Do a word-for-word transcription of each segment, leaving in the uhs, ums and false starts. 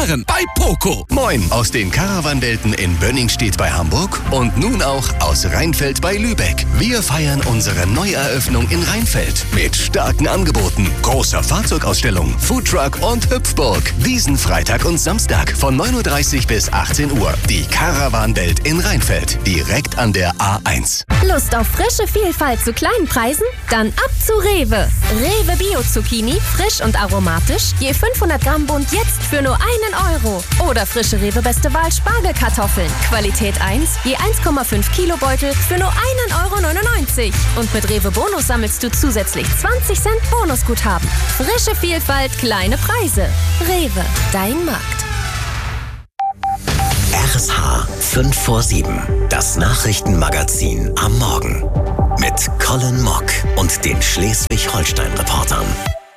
Fahren bei Poco. Moin aus den Caravanwelten in Bönningstedt bei Hamburg und nun auch aus Rheinfeld bei Lübeck. Wir feiern unsere Neueröffnung in Rheinfeld mit starken Angeboten, großer Fahrzeugausstellung, Foodtruck und Hüpfburg. Diesen Freitag und Samstag von neun Uhr dreißig bis achtzehn Uhr. Die Caravanwelt in Rheinfeld, direkt an der A eins. Lust auf frische Vielfalt zu kleinen Preisen? Dann ab zu Rewe. Rewe Bio Zucchini, frisch und aromatisch, je fünfhundert Gramm Bund jetzt für nur einen Euro. Oder frische Rewe Beste Wahl Spargelkartoffeln. Qualität eins, je eins Komma fünf Kilo Beutel für nur einen Euro neunundneunzig. Und mit Rewe Bonus sammelst du zusätzlich zwanzig Cent Bonusguthaben. Frische Vielfalt, kleine Preise. Rewe, dein Markt. R S H fünf vor sieben, das Nachrichtenmagazin am Morgen. Mit Colin Mock und den Schleswig-Holstein-Reportern.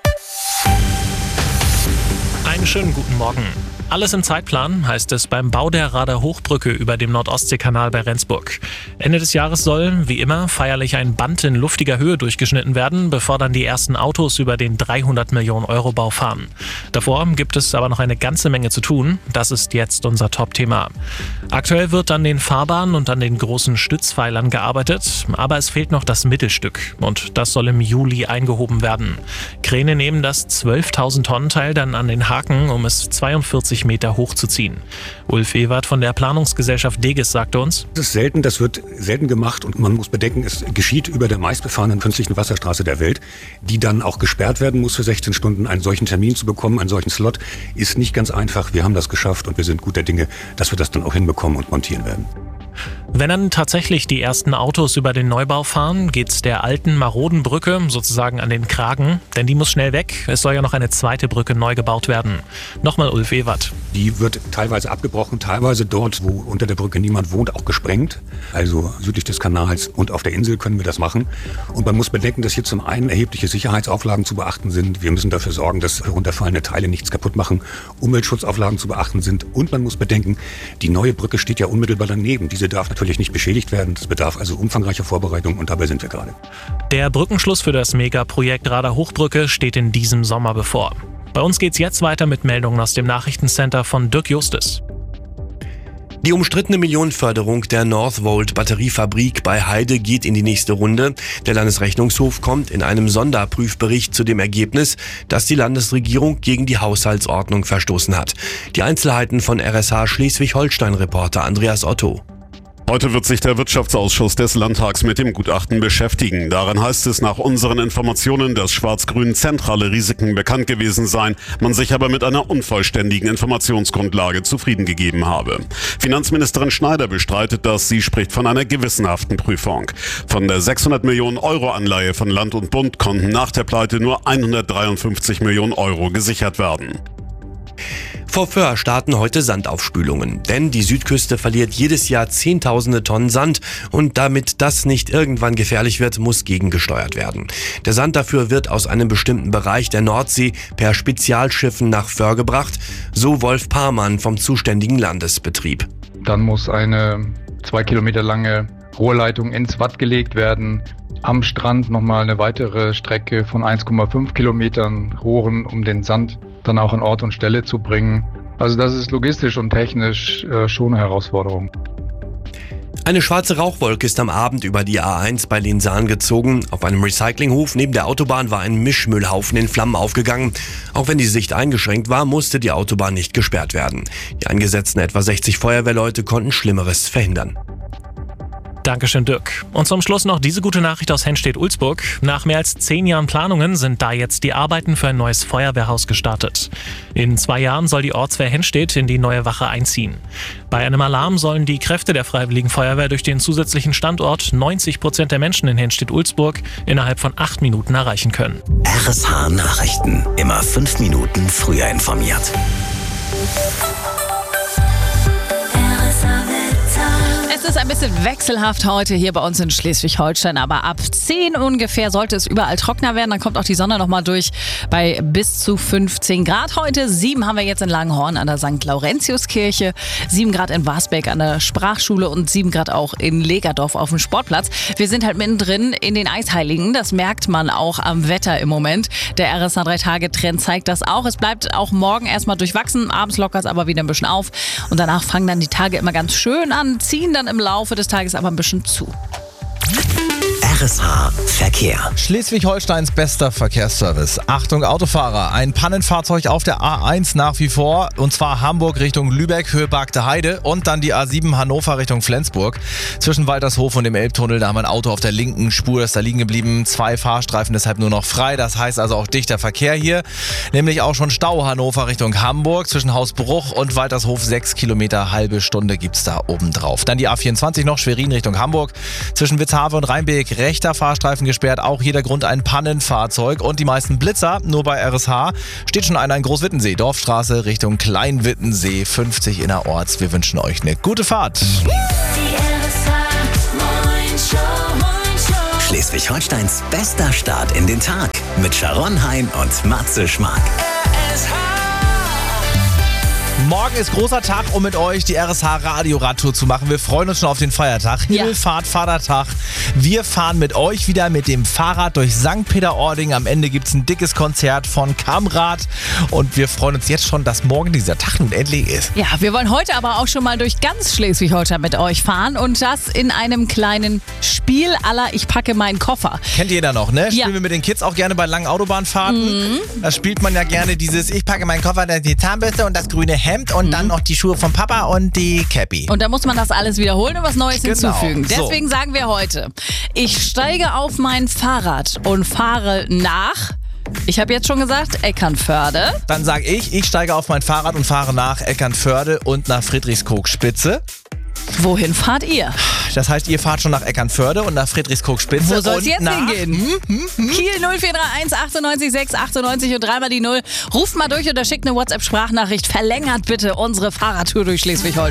Einen schönen guten Morgen. Alles im Zeitplan, heißt es beim Bau der Rader Hochbrücke über dem Nordostseekanal bei Rendsburg. Ende des Jahres soll, wie immer, feierlich ein Band in luftiger Höhe durchgeschnitten werden, bevor dann die ersten Autos über den dreihundert Millionen Euro Bau fahren. Davor gibt es aber noch eine ganze Menge zu tun. Das ist jetzt unser Top-Thema. Aktuell wird an den Fahrbahnen und an den großen Stützpfeilern gearbeitet, aber es fehlt noch das Mittelstück und das soll im Juli eingehoben werden. Kräne nehmen das zwölftausend Tonnen Teil dann an den Haken, um es zweiundvierzig Meter hochzuziehen. Ulf Ewert von der Planungsgesellschaft Degis sagte uns: Das ist selten, das wird selten gemacht und man muss bedenken, es geschieht über der meistbefahrenen künstlichen Wasserstraße der Welt, die dann auch gesperrt werden muss für sechzehn Stunden. Einen solchen Termin zu bekommen, einen solchen Slot, ist nicht ganz einfach. Wir haben das geschafft und wir sind guter Dinge, dass wir das dann auch hinbekommen und montieren werden. Wenn dann tatsächlich die ersten Autos über den Neubau fahren, geht's der alten maroden Brücke sozusagen an den Kragen, denn die muss schnell weg. Es soll ja noch eine zweite Brücke neu gebaut werden. Nochmal Ulf Ewert. Die wird teilweise abgebrochen, teilweise dort, wo unter der Brücke niemand wohnt, auch gesprengt. Also südlich des Kanals und auf der Insel können wir das machen. Und man muss bedenken, dass hier zum einen erhebliche Sicherheitsauflagen zu beachten sind. Wir müssen dafür sorgen, dass herunterfallende Teile nichts kaputt machen. Umweltschutzauflagen zu beachten sind. Und man muss bedenken, die neue Brücke steht ja unmittelbar daneben. Diese darf natürlich nicht beschädigt werden. Das bedarf also umfangreicher Vorbereitung und dabei sind wir gerade. Der Brückenschluss für das Megaprojekt Rader Hochbrücke steht in diesem Sommer bevor. Bei uns geht's jetzt weiter mit Meldungen aus dem Nachrichtencenter von Dirk Justus. Die umstrittene Millionenförderung der Northvolt Batteriefabrik bei Heide geht in die nächste Runde. Der Landesrechnungshof kommt in einem Sonderprüfbericht zu dem Ergebnis, dass die Landesregierung gegen die Haushaltsordnung verstoßen hat. Die Einzelheiten von R S H Schleswig-Holstein-Reporter Andreas Otto. Heute wird sich der Wirtschaftsausschuss des Landtags mit dem Gutachten beschäftigen. Darin heißt es nach unseren Informationen, dass Schwarz-Grün zentrale Risiken bekannt gewesen seien, man sich aber mit einer unvollständigen Informationsgrundlage zufrieden gegeben habe. Finanzministerin Schneider bestreitet das, sie spricht von einer gewissenhaften Prüfung. Von der sechshundert Millionen Euro Anleihe von Land und Bund konnten nach der Pleite nur hundertdreiundfünfzig Millionen Euro gesichert werden. Vor Föhr starten heute Sandaufspülungen, denn die Südküste verliert jedes Jahr Zehntausende Tonnen Sand und damit das nicht irgendwann gefährlich wird, muss gegengesteuert werden. Der Sand dafür wird aus einem bestimmten Bereich der Nordsee per Spezialschiffen nach Föhr gebracht, so Wolf Parmann vom zuständigen Landesbetrieb. Dann muss eine zwei Kilometer lange Rohrleitung ins Watt gelegt werden. Am Strand nochmal eine weitere Strecke von eins Komma fünf Kilometern Rohren, um den Sand dann auch an Ort und Stelle zu bringen. Also das ist logistisch und technisch äh, schon eine Herausforderung. Eine schwarze Rauchwolke ist am Abend über die A eins bei Lensahn gezogen. Auf einem Recyclinghof neben der Autobahn war ein Mischmüllhaufen in Flammen aufgegangen. Auch wenn die Sicht eingeschränkt war, musste die Autobahn nicht gesperrt werden. Die eingesetzten etwa sechzig Feuerwehrleute konnten Schlimmeres verhindern. Dankeschön, Dirk. Und zum Schluss noch diese gute Nachricht aus Henstedt-Ulzburg. Nach mehr als zehn Jahren Planungen sind da jetzt die Arbeiten für ein neues Feuerwehrhaus gestartet. In zwei Jahren soll die Ortswehr Henstedt in die neue Wache einziehen. Bei einem Alarm sollen die Kräfte der Freiwilligen Feuerwehr durch den zusätzlichen Standort neunzig Prozent der Menschen in Henstedt-Ulzburg innerhalb von acht Minuten erreichen können. R S H Nachrichten. Immer fünf Minuten früher informiert. Es ist ist ein bisschen wechselhaft heute hier bei uns in Schleswig-Holstein, aber ab zehn ungefähr sollte es überall trockener werden. Dann kommt auch die Sonne nochmal durch bei bis zu fünfzehn Grad heute. sieben haben wir jetzt in Langenhorn an der Sankt Laurentiuskirche, sieben Grad in Wasbeck an der Sprachschule und sieben Grad auch in Legerdorf auf dem Sportplatz. Wir sind halt mittendrin in den Eisheiligen. Das merkt man auch am Wetter im Moment. Der R S H drei Tage Trend zeigt das auch. Es bleibt auch morgen erstmal durchwachsen. Abends lockert es aber wieder ein bisschen auf. Und danach fangen dann die Tage immer ganz schön an, ziehen dann im Laufe des Tages aber ein bisschen zu. R S H Verkehr. Schleswig-Holsteins bester Verkehrsservice. Achtung Autofahrer, ein Pannenfahrzeug auf der A eins nach wie vor, und zwar Hamburg Richtung Lübeck, Höhe Bargte Heide, und dann die A sieben Hannover Richtung Flensburg. Zwischen Waltershof und dem Elbtunnel, da haben wir ein Auto auf der linken Spur, das ist da liegen geblieben. Zwei Fahrstreifen deshalb nur noch frei, das heißt also auch dichter Verkehr hier. Nämlich auch schon Stau Hannover Richtung Hamburg, zwischen Hausbruch und Waltershof sechs Kilometer, halbe Stunde gibt's da oben drauf. Dann die A vierundzwanzig noch, Schwerin Richtung Hamburg, zwischen Witzhafe und Rheinbeek, rechter Fahrstreifen gesperrt, auch hier der Grund ein Pannenfahrzeug und die meisten Blitzer, nur bei R S H steht schon einer in Großwittensee, Dorfstraße Richtung Kleinwittensee, fünfzig innerorts. Wir wünschen euch eine gute Fahrt. Schleswig-Holsteins bester Start in den Tag mit Sharon Hein und Matze Schmark. Morgen ist großer Tag, um mit euch die R S H Radio-Radtour zu machen. Wir freuen uns schon auf den Feiertag. Ja. Himmelfahrt, Vatertag. Wir fahren mit euch wieder mit dem Fahrrad durch Sankt Peter-Ording. Am Ende gibt es ein dickes Konzert von Kamrad. Und wir freuen uns jetzt schon, dass morgen dieser Tag nun endlich ist. Ja, wir wollen heute aber auch schon mal durch ganz Schleswig-Holstein mit euch fahren. Und das in einem kleinen Spiel aller Ich packe meinen Koffer. Kennt jeder noch, ne? Ja. Spielen wir mit den Kids auch gerne bei langen Autobahnfahrten. Mhm. Da spielt man ja gerne dieses Ich packe meinen Koffer, dann die Zahnbürste und das grüne Hemd und Mhm. dann noch die Schuhe vom Papa und die Cappy. Und da muss man das alles wiederholen und was Neues Genau. hinzufügen. So. Deswegen sagen wir heute, ich steige auf mein Fahrrad und fahre nach, ich habe jetzt schon gesagt, Eckernförde. Dann sage ich, ich steige auf mein Fahrrad und fahre nach Eckernförde und nach Friedrichskoog-Spitze. Wohin fahrt ihr? Das heißt, ihr fahrt schon nach Eckernförde und nach Friedrichskoog-Spitze. Wo soll es und jetzt nach hingehen? Hm, hm, hm. Kiel null vier drei eins achtundneunzig sechs achtundneunzig und dreimal die null. Ruft mal durch oder schickt eine WhatsApp-Sprachnachricht. Verlängert bitte unsere Fahrradtour durch Schleswig-Holstein.